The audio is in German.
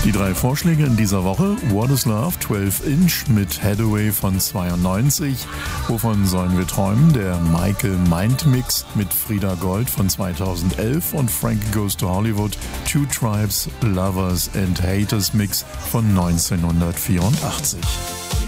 Die 3 Vorschläge in dieser Woche: What is Love, 12 Inch mit Hathaway von 92, Wovon sollen wir träumen, der Michael Mind Mix mit Frieda Gold von 2011 und Frankie Goes to Hollywood, Two Tribes, Lovers and Haters Mix von 1984.